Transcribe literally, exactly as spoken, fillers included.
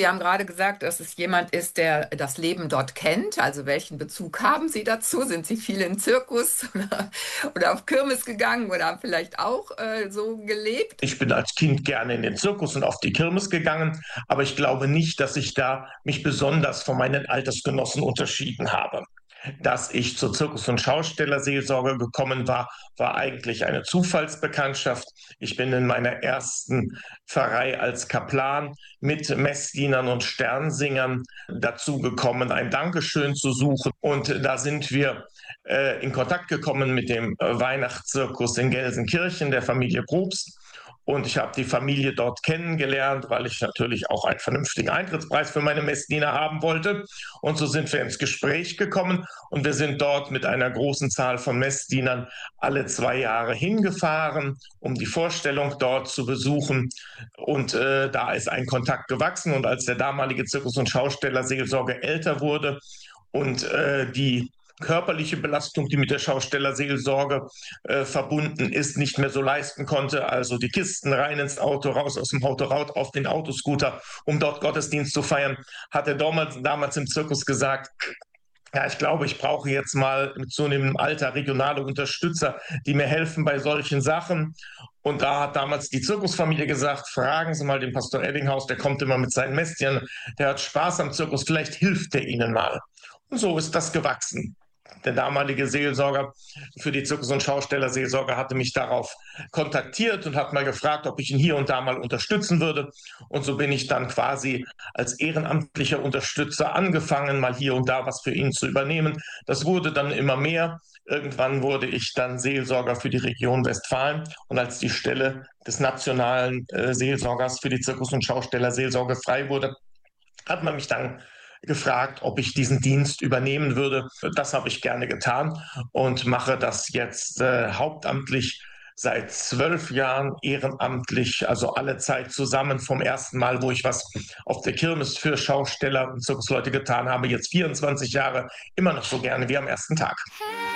Sie haben gerade gesagt, dass es jemand ist, der das Leben dort kennt. Also welchen Bezug haben Sie dazu? Sind Sie viel in Zirkus oder, oder auf Kirmes gegangen oder haben vielleicht auch äh, so gelebt? Ich bin als Kind gerne in den Zirkus und auf die Kirmes gegangen, aber ich glaube nicht, dass ich da mich besonders von meinen Altersgenossen unterschieden habe. Dass ich zur Zirkus- und Schaustellerseelsorge gekommen war, war eigentlich eine Zufallsbekanntschaft. Ich bin in meiner ersten Pfarrei als Kaplan mit Messdienern und Sternsingern dazu gekommen, ein Dankeschön zu suchen. Und da sind wir äh, in Kontakt gekommen mit dem äh, Weihnachtszirkus in Gelsenkirchen, der Familie Probst. Und ich habe die Familie dort kennengelernt, weil ich natürlich auch einen vernünftigen Eintrittspreis für meine Messdiener haben wollte. Und so sind wir ins Gespräch gekommen und wir sind dort mit einer großen Zahl von Messdienern alle zwei Jahre hingefahren, um die Vorstellung dort zu besuchen. Und äh, da ist ein Kontakt gewachsen. Und als der damalige Zirkus- und Schaustellerseelsorge älter wurde und äh, die körperliche Belastung, die mit der Schaustellerseelsorge äh, verbunden ist, nicht mehr so leisten konnte. Also die Kisten rein ins Auto, raus aus dem Auto, raus auf den Autoscooter, um dort Gottesdienst zu feiern, hat er damals, damals im Zirkus gesagt, ja, ich glaube, ich brauche jetzt mal mit zunehmendem Alter regionale Unterstützer, die mir helfen bei solchen Sachen. Und da hat damals die Zirkusfamilie gesagt, fragen Sie mal den Pastor Eddinghaus, der kommt immer mit seinen Mästchen, der hat Spaß am Zirkus, vielleicht hilft er Ihnen mal. Und so ist das gewachsen. Der damalige Seelsorger für die Zirkus- und Schaustellerseelsorge hatte mich darauf kontaktiert und hat mal gefragt, ob ich ihn hier und da mal unterstützen würde. Und so bin ich dann quasi als ehrenamtlicher Unterstützer angefangen, mal hier und da was für ihn zu übernehmen. Das wurde dann immer mehr. Irgendwann wurde ich dann Seelsorger für die Region Westfalen und als die Stelle des nationalen äh, Seelsorgers für die Zirkus- und Schaustellerseelsorge frei wurde, hat man mich dann gefragt, ob ich diesen Dienst übernehmen würde. Das habe ich gerne getan und mache das jetzt äh, hauptamtlich seit zwölf Jahren ehrenamtlich, also alle Zeit zusammen vom ersten Mal, wo ich was auf der Kirmes für Schausteller und Zirkusleute getan habe, jetzt vierundzwanzig Jahre, immer noch so gerne wie am ersten Tag.